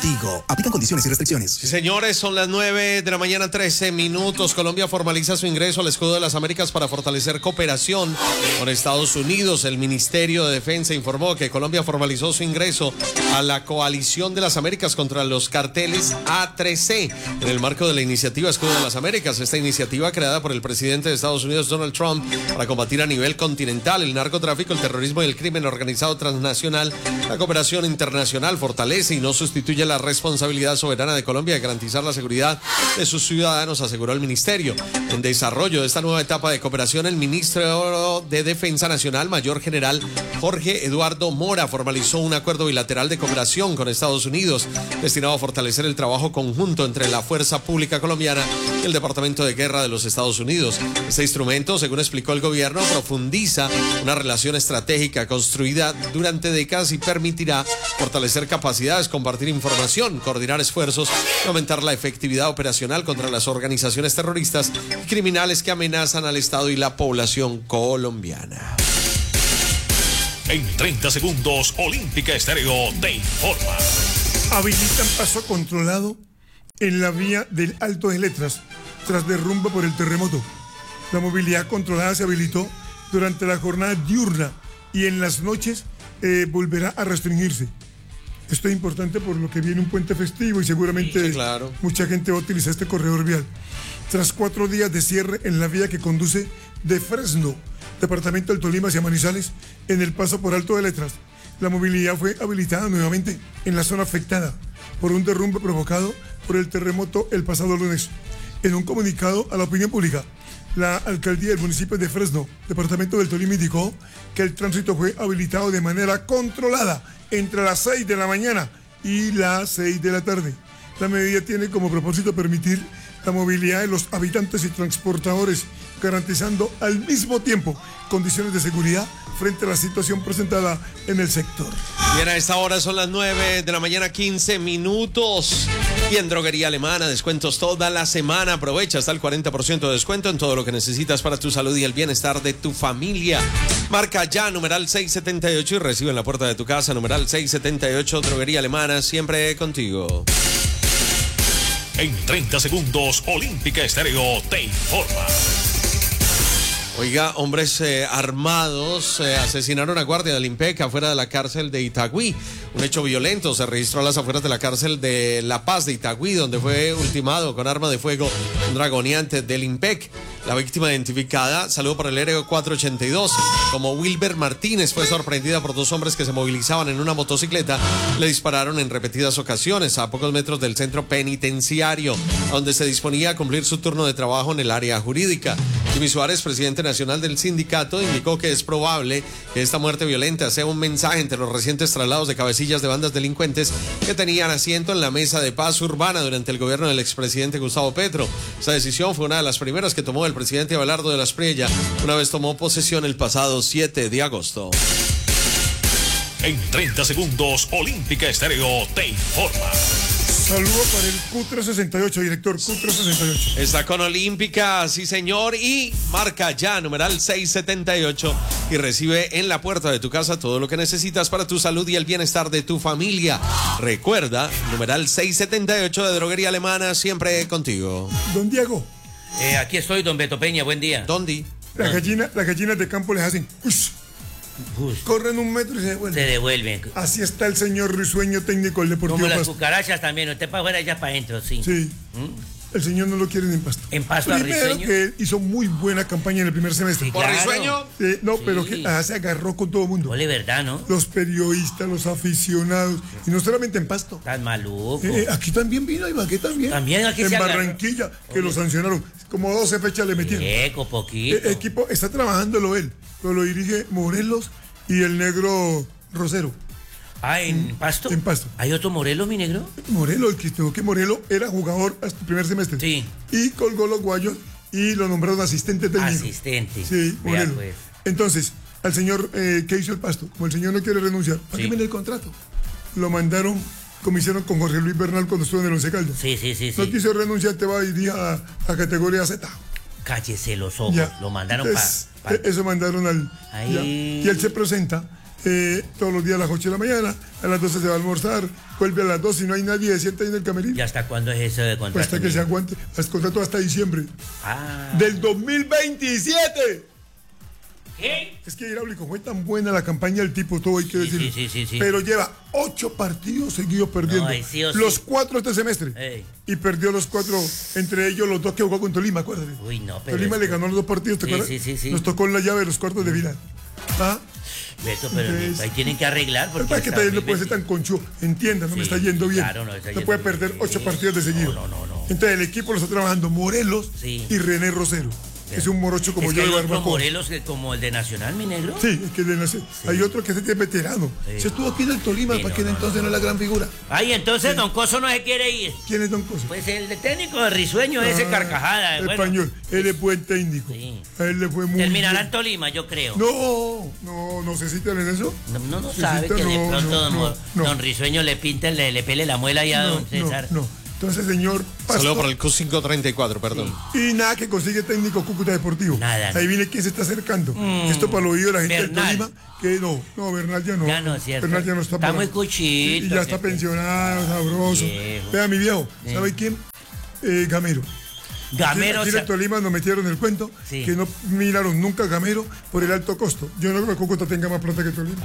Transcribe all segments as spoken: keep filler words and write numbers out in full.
contigo. Aplican condiciones y restricciones. Sí, señores, son las nueve de la mañana, trece minutos. Colombia formaliza su ingreso al Escudo de las Américas para fortalecer cooperación con Estados Unidos. El Ministerio de Defensa informó que Colombia formalizó su ingreso a la Coalición de las Américas contra los carteles A tres C en el marco de la iniciativa Escudo de las Américas. Esta iniciativa, creada por el presidente de Estados Unidos, Donald Trump, para combatir a nivel continental el narcotráfico, el terrorismo y el crimen organizado transnacional. La cooperación internacional fortalece y no sustituye la responsabilidad soberana de Colombia de garantizar la seguridad de sus ciudadanos, aseguró el ministerio. En desarrollo de esta nueva etapa de cooperación, el ministro de Defensa Nacional, Mayor General Jorge Eduardo Mora, formalizó un acuerdo bilateral de cooperación con Estados Unidos destinado a fortalecer el trabajo conjunto entre la Fuerza Pública Colombiana y el Departamento de Guerra de los Estados Unidos. Este instrumento, según explicó el gobierno, profundiza una relación estratégica construida durante décadas y permitirá fortalecer capacidades, compartir información, coordinar esfuerzos y aumentar la efectividad operacional contra las organizaciones terroristas y criminales que amenazan al Estado y la población colombiana. En treinta segundos, Olímpica Estéreo te informa. Habilitan paso controlado en la vía del Alto de Letras tras derrumbe por el terremoto. La movilidad controlada se habilitó durante la jornada diurna y en las noches eh, volverá a restringirse. Esto es importante por lo que viene un puente festivo y seguramente sí, claro. mucha gente va a utilizar este corredor vial. Tras cuatro días de cierre en la vía que conduce de Fresno, departamento del Tolima hacia Manizales, en el paso por Alto de Letras, la movilidad fue habilitada nuevamente en la zona afectada por un derrumbe provocado por el terremoto el pasado lunes. En un comunicado a la opinión pública, la alcaldía del municipio de Fresno, departamento del Tolima, indicó que el tránsito fue habilitado de manera controlada entre las seis de la mañana y las seis de la tarde. La medida tiene como propósito permitir la movilidad de los habitantes y transportadores, garantizando al mismo tiempo condiciones de seguridad frente a la situación presentada en el sector. Bien, a esta hora son las nueve de la mañana, quince minutos. Y en Droguería Alemana, descuentos toda la semana. Aprovecha hasta el cuarenta por ciento de descuento en todo lo que necesitas para tu salud y el bienestar de tu familia. Marca ya numeral seiscientos setenta y ocho y recibe en la puerta de tu casa numeral seiscientos setenta y ocho. Droguería Alemana, siempre contigo. En treinta segundos, Olímpica Estéreo te informa. Oiga, hombres eh, armados eh, asesinaron a guardia del IMPEC afuera de la cárcel de Itagüí. Un hecho violento se registró a las afueras de la cárcel de La Paz de Itagüí, donde fue ultimado con arma de fuego un dragoneante del IMPEC. La víctima identificada, saludo por el aéreo cuatrocientos ochenta y dos, como Wilber Martínez, fue sorprendida por dos hombres que se movilizaban en una motocicleta. Le dispararon en repetidas ocasiones a pocos metros del centro penitenciario, donde se disponía a cumplir su turno de trabajo en el área jurídica. Jimmy Suárez, presidente nacional del sindicato, indicó que es probable que esta muerte violenta sea un mensaje entre los recientes traslados de cabecillas de bandas delincuentes que tenían asiento en la mesa de paz urbana durante el gobierno del expresidente Gustavo Petro. Esta decisión fue una de las primeras que tomó el presidente Abelardo de la Espriella una vez tomó posesión el pasado siete de agosto. En treinta segundos, Olímpica Estéreo te informa. Saludo para el Q trescientos sesenta y ocho, director Q trescientos sesenta y ocho. Está con Olímpica, sí señor, y marca ya numeral seiscientos setenta y ocho y recibe en la puerta de tu casa todo lo que necesitas para tu salud y el bienestar de tu familia. Recuerda, numeral seiscientos setenta y ocho de Droguería Alemana, siempre contigo. Don Diego. Eh, aquí estoy, don Beto Peña, buen día. ¿Dónde? La gallina, las gallinas de campo les hacen ush, Ush. corren un metro y se devuelven. Se devuelven. Así está el señor Risueño, técnico del Deportivo Como las Pasto. cucarachas también, usted para afuera y ya para adentro, sí. Sí. ¿Mm? El señor no lo quieren en Pasto. En Pasto a Primero Risueño. que él hizo muy buena campaña en el primer semestre. Sí, ¿Por claro. Risueño? Eh, no, Sí. pero que ah, se agarró con todo el mundo. Ole, verdad, ¿no? Los periodistas, los aficionados. Y no solamente en Pasto. Estás maluco. Eh, aquí también vino, Ibagué también. También aquí en se agarró. Barranquilla, que lo sancionaron. Como doce fechas le metieron. Eco, poquito. El equipo está trabajándolo él, pero lo dirige Morelos y el negro Rosero. Ah, ¿en Pasto? En Pasto. ¿Hay otro Morelos, mi negro? Morelos, el que estuvo que Morelos era jugador hasta el primer semestre. Sí. Y colgó los guayos y lo nombraron asistente técnico. Asistente. Sí, Vea, Morelos. pues. Entonces, al señor eh, que hizo el Pasto, como el señor no quiere renunciar, ¿para Sí. qué viene el contrato? Lo mandaron, como hicieron con Jorge Luis Bernal cuando estuvo en el Once Caldas. Sí, sí, sí, No sí. quiso renunciar, te va a ir a, a categoría Z. Cállese los ojos. Ya. Lo mandaron Entonces, para... eh, Eso mandaron al... Ahí. ya. Y él se presenta eh, todos los días a las ocho de la mañana, a las doce se va a almorzar, vuelve a las dos y no hay nadie, se sienta ahí en el camerino. ¿Y hasta cuándo es eso de contrato? Pues hasta que se aguante, hasta contrato hasta diciembre. Ah. Del dos mil veintisiete. ¿Qué? Es que Hidráulico fue tan buena la campaña del tipo, todo hay que Sí, decirlo. sí, sí, sí, sí. Pero lleva ocho partidos seguidos perdiendo. No, ay, sí o sí. Los cuatro este semestre. Ey. Y perdió los cuatro, entre ellos los dos que jugó con Tolima, acuérdate. Uy, no, pero Tolima es le que- ganó los dos partidos, ¿te Sí, acuerdas? sí, sí, sí. Nos tocó en la llave de los cuartos de final. ¿Ah? Beto, pero Entonces- ahí tienen que arreglar porque Pero es que hasta también no puede ser dos mil veinte. tan conchudo. Entienda, no me Sí, está yendo bien. claro, no está no yendo puede bien. perder ocho Sí. partidos de seguido. No, no, no, no. Entonces el equipo lo está trabajando Morelos Sí. y René Rosero. Que es un morocho como Es que yo hay de otro barbacoa. Morelos que como el de Nacional, mi negro. Sí, es que de nacer. Hay otro que es veterano. Sí. Se estuvo aquí en el Tolima, Sí, para no, que no, entonces no es la gran figura. Ay, entonces Don Coso no se quiere ir. ¿Quién es Don Coso? Pues el de técnico de Risueño, ese Ah, carcajada. Bueno, Español. Él es buen técnico. Sí. A él le fue muy terminará bien. en Tolima, yo creo. No, no, no sé si te en eso. No, no, no Sí, sabe sí, que de no, pronto no, don, no, Mo- no. don Risueño le pinta, le, le pele la muela ya a No, don César. no, no. Entonces, señor Pasto, Saludo para el Q quinientos treinta y cuatro, perdón. y nada que consigue técnico Cúcuta Deportivo. Nada, Ahí no. viene quién se está acercando. Esto para el oído de la gente Bernal. de Tolima, que no, no, Bernal ya no. Ya no, cierto. Bernal ya no está Está para- muy cuchito, Y ya está que- pensionado, sabroso. Viejo. Vea, mi viejo, ¿sabe quién? Eh, Gamero. Gamero, Aquí o sea, en Tolima nos metieron el cuento Sí. que no miraron nunca a Gamero por el alto costo. Yo no creo que Cúcuta tenga más plata que Tolima.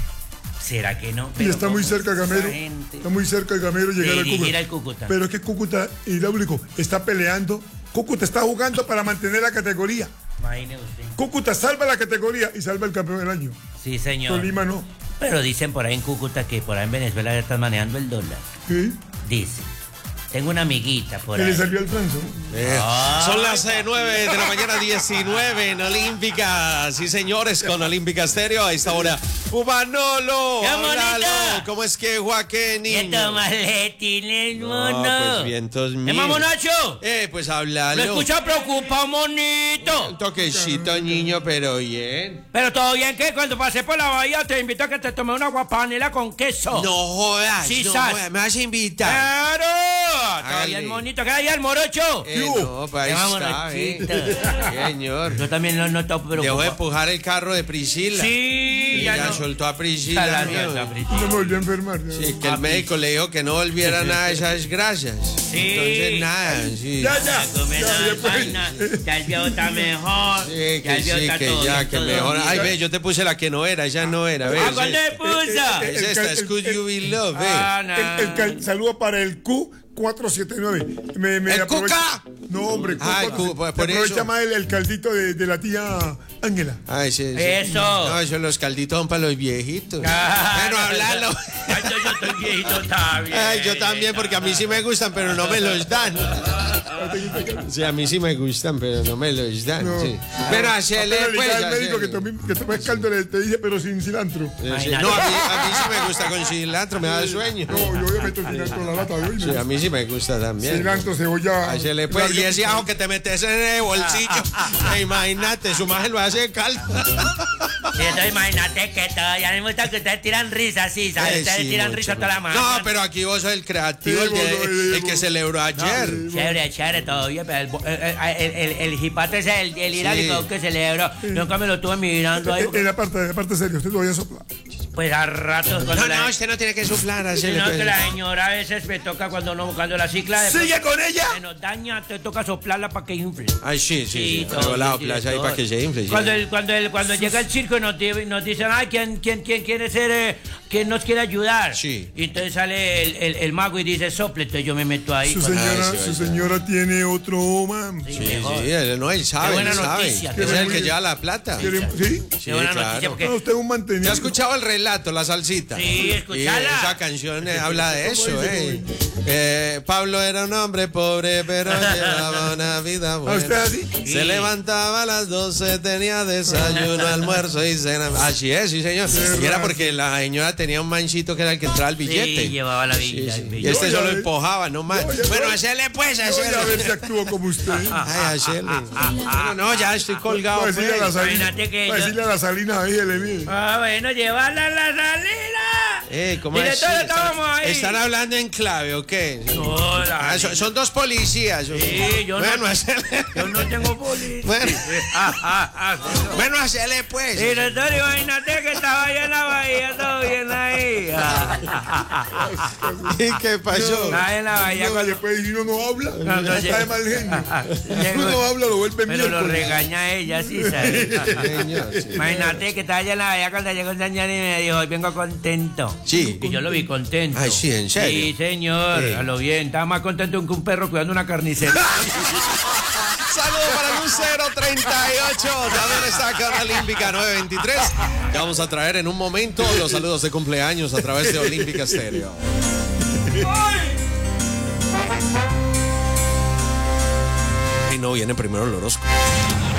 ¿será que no? Y Pero está muy ¿cómo cerca esa Gamero. gente? Está muy cerca el Gamero llegar al dirigir Cúcuta. al Cúcuta. Pero es que Cúcuta Hidráulico está peleando. Cúcuta está jugando para mantener la categoría. Imagine usted. Cúcuta salva la categoría y salva el campeón del año. Sí, señor. Tolima no. Pero dicen por ahí en Cúcuta que por ahí en Venezuela ya están manejando el dólar. ¿Sí? Dice. Tengo una amiguita por ¿Qué ahí. le salió al Franzo? Eh, Ah. son las eh, nueve de la mañana, diecinueve en Olímpica. Sí, señores, con Olímpica Estéreo a esta hora. ¡Ubanolo! ¡Qué ¡Háblalo! bonita! ¿Cómo es que, Joaquín, ¿Qué niño? tomas letines, mono? No, pues vientos míos. ¿Es más monacho? Eh, pues Lo háblalo. escucha preocupado, Un monito. toquecito, niño, pero bien. Pero todo bien que cuando pasé por la bahía te invito a que te tome una guapanela con queso. No jodas, Sí, no sas. jodas, me vas a invitar. ¡Claro! Todo Hágale. bien, monito. ¿Qué hay al morocho? Eh, no, pues ahí Vamos, está, eh. Rochito. Señor. Yo también no noto Dejó de preocupado. empujar el carro de Priscila. Sí, Y ya, ya no. soltó a Priscila. Ya la mío. soltó a Priscila. No me volvió a enfermar. ya. Sí, que el médico le dijo que no volviera nada de esas grasas. Sí. Entonces nada, sí. Ya, ya. Comiendo Ya, ya, pues. vaina. Ya el viejo está mejor. Sí, Ya que el viejo sí, está que todo ya, bien, que todo mejor. bien. Ay, ve, yo te puse la que no era, ya no era, ve. ¿A es- cuál le puso? Es El esta, cal- es el- Could You Be Love, ve. Ah, no. El, el cal- saludo para el Q cuatrocientos setenta y nueve. Me, me ¡El aprovecha- Cuca! No, hombre, Q Ay, cuatrocientos setenta y nueve. Q, por- Me por aprovecha eso. más el, el caldito de, de la tía Ángela. Ay, sí, sí. Eso. No, esos los calditos son para los viejitos. Claro. Bueno, hablalo. Ay, yo, yo estoy viejito también. Ay, yo también, porque a mí sí me gustan, pero no me los dan. Sí, a mí sí me gustan, pero no me los dan. No. Sí. Pero hacerle, Apenas le pues. dije al médico que, hacerle. tomé, que tomes caldo le- te dije, pero sin cilantro. Sí, sí. Imagínate. No, a mí, a mí sí me gusta con cilantro, me da sueño. No, yo le meto cilantro en la lata de hoy. Sí, a mí sí me gusta también. Cilantro, cebolla. Hacerle, pues, y ese ajo que te metes en el bolsillo. Eh, imagínate, su maje lo hace caldo. Sí, entonces imagínate que todavía me gusta que ustedes tiran risa, sí, ¿sabes? Eh, Ustedes sí, tiran mucho, risa mucho. toda la mañana. No, pero aquí vos sos el creativo, Sí, el, que, vos, el eh, que vos. celebró ayer. Chévere, chévere, todo bien, pero el, bo- el, el, el, el jipate ese, el, el iránico Sí. que celebró, nunca me lo estuve mirando ahí, En, en la parte, en la parte seria, usted todavía sopla. pues a ratos cuando No, la... no, usted no tiene que soplar, Sí, hacerle, no, pues. que la señora a veces me toca cuando no, cuando la cicla de ¡Sigue con ella! se nos daña, te toca soplarla para que infle. Ay, sí, sí, sí. todo, Pero la sí, plaza sí, ahí todo. para que se infle. sí. Cuando, el, cuando, el, cuando llega el circo y nos, di- nos dicen, ay, ¿quién, quién, quién quiere ser, eh, quién nos quiere ayudar? Sí. Y entonces sale el, el, el mago y dice, sople, entonces yo me meto ahí. Su cuando- señora, Ay, sí, su sí. señora tiene otro man. Sí, Sí, mejor. sí, él, no, él sabe, Qué buena él sabe. noticia, Es qué el buena- que lleva la plata. ¿Quiere- ¿Sí? Sí, Qué buena noticia, claro. porque- No, usted es un mantenido. ¿Ya has escuchado el relato, la salsita? Sí, escuchala. Y esa canción eh, habla de eso, eh. Eh, Pablo era un hombre pobre, pero llevaba una vida ¿A buena. usted así? Sí. Se levantaba a las doce, tenía desayuno, almuerzo y cena. Así es, sí, señor. Y era porque la señora tenía un manchito que era el que entraba el billete. Sí, llevaba la Sí, vida. sí. el Y billete. este No, ya solo ve- empujaba, no más. No, ya Bueno, ve- hacerle pues, Voy a ver si hacerle. actúo como usted. Ay, hacerle. Bueno, no, ya estoy colgado. Para decirle a la pues. salina. Imagínate que Para yo- decirle a la salina, ahí, le mire. Ah, bueno, llevarla a la salida. Eh, ¿cómo Director, así? estábamos ¿Están, ahí. ¿Están hablando en clave o qué? No, la- Ah, son, son dos policías. Sí, yo bueno, no, hacele. yo no tengo policía. Bueno, Ah, ah, ah, sí. bueno, hacele pues. Director, imagínate que estaba allá en la bahía, todo bien ahí. ¿Y qué pasó? Estaba en la bahía No, cuando... después si uno no habla, No, no, está de sí. mal genio. Si Llegó- uno no habla, lo vuelve Pero lo miércoles. regaña ella, sí, ¿sabes? Señor, sí. Imagínate que estaba allá en la bahía cuando llegó un señor y me dijo, hoy vengo contento. Sí. Y yo lo vi contento. Ay, sí, ¿en serio? Sí, señor, Sí. a lo bien. Estaba más contento que un perro cuidando una carnicería. Saludos para Lucero treinta y ocho. También está acá en Olímpica nueve veintitrés. Ya vamos a traer en un momento los saludos de cumpleaños a través de Olímpica Estéreo. Y no viene primero el horóscopo.